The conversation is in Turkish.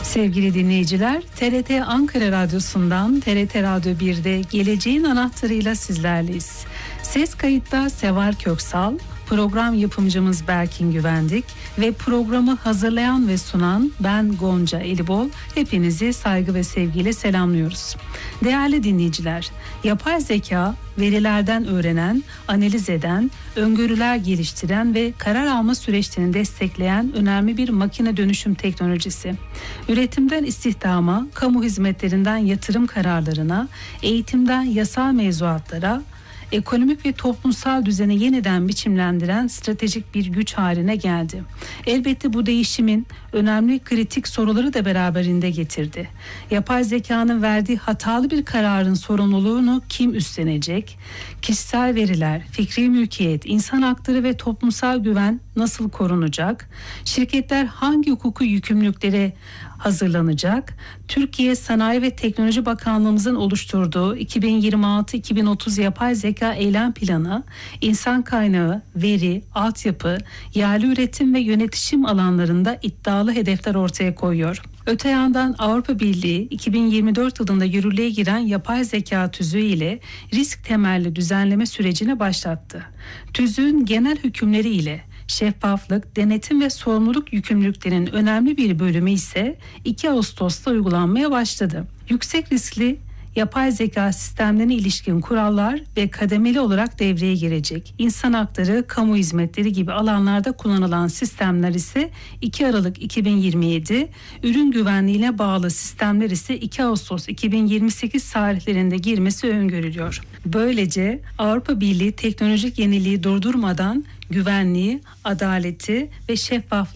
Sevgili dinleyiciler, TRT Ankara Radyosu'ndan TRT Radyo 1'de Geleceğin Anahtarı'yla sizlerleyiz. Ses kayıtta Seval Köksal, program yapımcımız Berkin Güvendik ve programı hazırlayan ve sunan ben Gonca Elibol. Hepinizi saygı ve sevgiyle selamlıyoruz. Değerli dinleyiciler, yapay zeka verilerden öğrenen, analiz eden, öngörüler geliştiren ve karar alma süreçlerini destekleyen önemli bir makine dönüşüm teknolojisi. Üretimden istihdama, kamu hizmetlerinden yatırım kararlarına, eğitimden yasal mevzuatlara, ekonomik ve toplumsal düzeni yeniden biçimlendiren stratejik bir güç haline geldi. Elbette bu değişimin önemli kritik soruları da beraberinde getirdi. Yapay zekanın verdiği hatalı bir kararın sorumluluğunu kim üstlenecek? Kişisel veriler, fikri mülkiyet, insan hakları ve toplumsal güven nasıl korunacak? Şirketler hangi hukuki yükümlülüklere hazırlanacak? Türkiye Sanayi ve Teknoloji Bakanlığımızın oluşturduğu 2026-2030 Yapay Zeka Eylem Planı, insan kaynağı, veri, altyapı, yerli üretim ve yönetişim alanlarında iddialı hedefler ortaya koyuyor. Öte yandan Avrupa Birliği 2024 yılında yürürlüğe giren yapay zeka tüzüğü ile risk temelli düzenleme sürecini başlattı. Tüzüğün genel hükümleri ile şeffaflık, denetim ve sorumluluk yükümlülüklerinin önemli bir bölümü ise 2 Ağustos'ta uygulanmaya başladı. Yüksek riskli yapay zeka sistemlerine ilişkin kurallar ve kademeli olarak devreye girecek. İnsan hakları, kamu hizmetleri gibi alanlarda kullanılan sistemler ise 2 Aralık 2027, ürün güvenliğine bağlı sistemler ise 2 Ağustos 2028 tarihlerinde girmesi öngörülüyor. Böylece Avrupa Birliği teknolojik yeniliği durdurmadan güvenliği, adaleti ve şeffaflığı